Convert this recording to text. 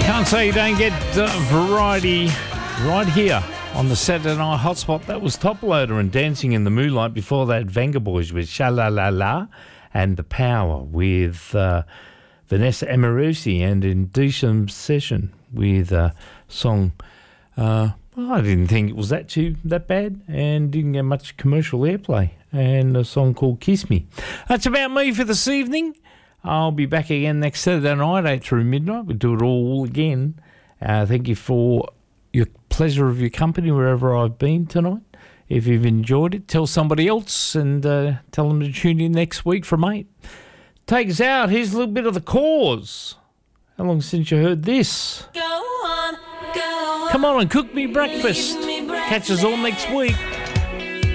Can't say you don't get variety right here on the Saturday Night Hotspot. That was Top Loader and Dancing in the Moonlight. Before that, Venga Boys with Sha-La-La-La, and The Power with Vanessa Amorosi, and Indecent Session with a song. I didn't think it was that bad, and didn't get much commercial airplay, and a song called Kiss Me. That's about me for this evening. I'll be back again next Saturday night, 8 through midnight. We'll do it all again. Thank you for your pleasure of your company wherever I've been tonight. If you've enjoyed it, tell somebody else, and tell them to tune in next week from 8. Take us out. Here's a little bit of The Cause. How long since you heard this? Go on, Come on and cook me breakfast. Catch us all next week.